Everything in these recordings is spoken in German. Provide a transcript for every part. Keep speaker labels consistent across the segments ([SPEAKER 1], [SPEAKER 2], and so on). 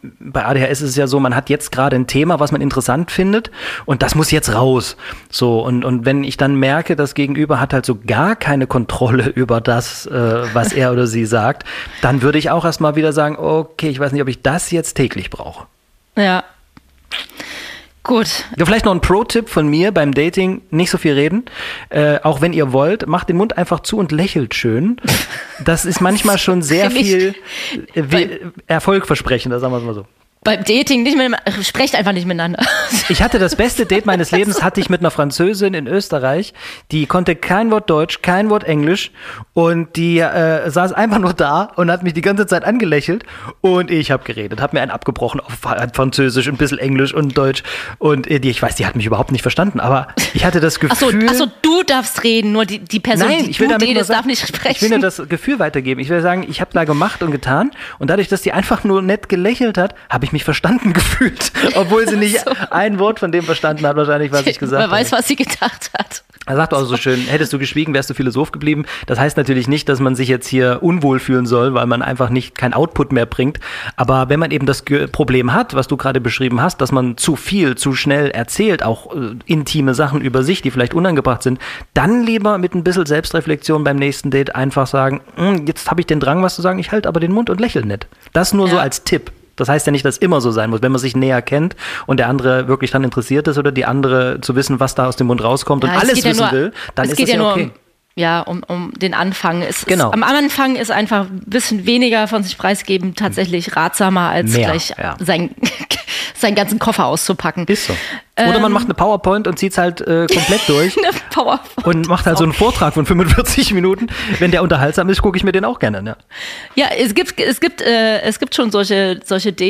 [SPEAKER 1] bei ADHS ist es ja so, man hat jetzt gerade ein Thema, was man interessant findet und das muss jetzt raus. So, und wenn ich dann merke, das Gegenüber hat halt so gar keine Kontrolle über das, was er oder sie sagt, dann würde ich auch erstmal wieder sagen, okay, ich weiß nicht, ob ich das jetzt täglich brauche.
[SPEAKER 2] Ja. Gut.
[SPEAKER 1] Ja, vielleicht noch ein Pro-Tipp von mir beim Dating, nicht so viel reden. Auch wenn ihr wollt, macht den Mund einfach zu und lächelt schön. Das ist manchmal schon sehr viel erfolgversprechender, sagen wir es mal so.
[SPEAKER 2] Beim Dating nicht mehr, sprecht einfach nicht miteinander.
[SPEAKER 1] Ich hatte das beste Date meines Lebens, hatte ich mit einer Französin in Österreich, die konnte kein Wort Deutsch, kein Wort Englisch und die saß einfach nur da und hat mich die ganze Zeit angelächelt und ich habe geredet, habe mir einen abgebrochen auf Französisch, ein bisschen Englisch und Deutsch und ich weiß, die hat mich überhaupt nicht verstanden, aber ich hatte das Gefühl...
[SPEAKER 2] Achso, du darfst reden, nur die Person,
[SPEAKER 1] Nein,
[SPEAKER 2] die du redest, darf nicht sprechen.
[SPEAKER 1] Ich will nur das Gefühl weitergeben. Ich will sagen, ich habe da gemacht und getan und dadurch, dass die einfach nur nett gelächelt hat, habe ich mich verstanden gefühlt, obwohl sie nicht ein Wort von dem verstanden hat, wahrscheinlich, was ich gesagt habe.
[SPEAKER 2] Wer weiß, was sie gedacht hat.
[SPEAKER 1] Er sagt auch so schön, hättest du geschwiegen, wärst du Philosoph geblieben. Das heißt natürlich nicht, dass man sich jetzt hier unwohl fühlen soll, weil man einfach kein Output mehr bringt. Aber wenn man eben das Problem hat, was du gerade beschrieben hast, dass man zu viel, zu schnell erzählt, auch intime Sachen über sich, die vielleicht unangebracht sind, dann lieber mit ein bisschen Selbstreflexion beim nächsten Date einfach sagen, jetzt habe ich den Drang, was zu sagen, ich halte aber den Mund und lächle nicht. Das nur so als Tipp. Das heißt ja nicht, dass immer so sein muss. Wenn man sich näher kennt und der andere wirklich dann interessiert ist oder die andere zu wissen, was da aus dem Mund rauskommt und alles wissen will, dann ist das ja okay.
[SPEAKER 2] Um den Anfang. Am Anfang ist einfach ein bisschen weniger von sich preisgeben tatsächlich ratsamer, als gleich seinen ganzen Koffer auszupacken.
[SPEAKER 1] Ist so. Oder man macht eine PowerPoint und zieht es halt komplett durch und macht halt so einen Vortrag von 45 Minuten. Wenn der unterhaltsam ist, gucke ich mir den auch gerne. Ne?
[SPEAKER 2] Ja, es gibt schon solche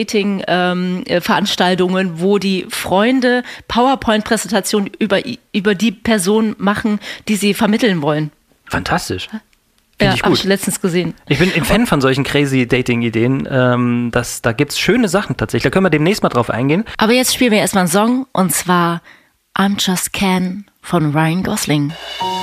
[SPEAKER 2] Dating-Veranstaltungen, wo die Freunde PowerPoint-Präsentationen über die Person machen, die sie vermitteln wollen.
[SPEAKER 1] Fantastisch.
[SPEAKER 2] Ja, habe ich letztens gesehen.
[SPEAKER 1] Ich bin ein Fan von solchen crazy Dating-Ideen. Da gibt's schöne Sachen tatsächlich. Da können wir demnächst mal drauf eingehen.
[SPEAKER 2] Aber jetzt spielen wir erstmal einen Song und zwar I'm Just Ken von Ryan Gosling.